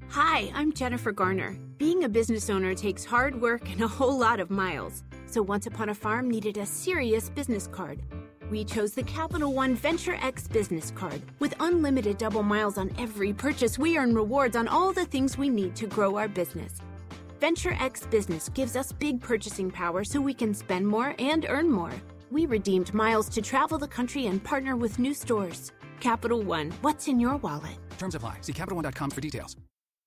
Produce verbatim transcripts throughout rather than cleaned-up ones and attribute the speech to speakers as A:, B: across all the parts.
A: Hi, I'm Jennifer Garner. Being a business owner takes hard work and a whole lot of miles. So Once Upon a Farm needed a serious business card. We chose the Capital One Venture X business card. With unlimited double miles on every purchase, we earn rewards on all the things we need to grow our business. Venture X Business gives us big purchasing power so we can spend more and earn more. We redeemed miles to travel the country and partner with new stores. Capital One, what's in your wallet?
B: Terms apply. See Capital One dot com for details.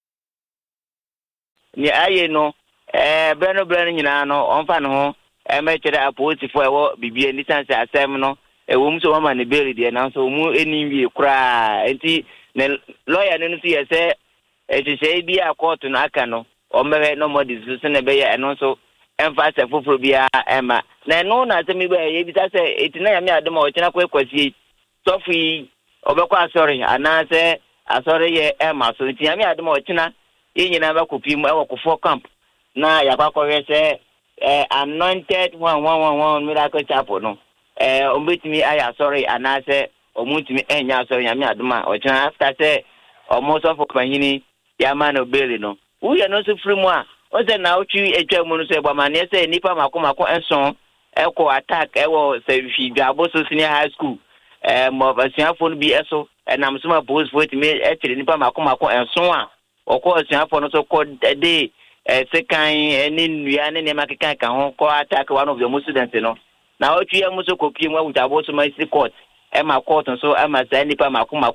C: Yeah, I know. Eh, Breno Breno, you know, on fan home. I met a post for a walk, be a distance at seven. A woman so woman, the belly, the announcer, who any cry. And see, the lawyer didn't see a say, it say, be a court to Nakano, or maybe no more discussion, and also emphasize for Phobia, Emma. Now, no, not to me, if I say it's not me at the more, Chinaque, Sophie, Obaka, sorry, and I say, I sorry, Emma, so it's me at the more China. You never could be more for camp. Now, Yabako say, anointed one, one, one, one, miracle chapel. No, eh, omit me, I am sorry, and I say, omit me, and ya sorry, I'm Yaduma, or China after say, or most of Panini, Yaman of Billy. No, we are not so free more. What's the now? She a German say, but my niece, Nipa Makomako and son, Echo attack, Echo say, she Gaboso Senior High School, eh, more of a phone be so, and I'm so opposed for it, me, actually, Nipa Makomako and so on. Of course, you have also called a day, a second, and in Rianne Makaka, who attack one of the Muslims, you know. Now, you are also cooking with our also my court, and my court, and so I must send Nipa Makuma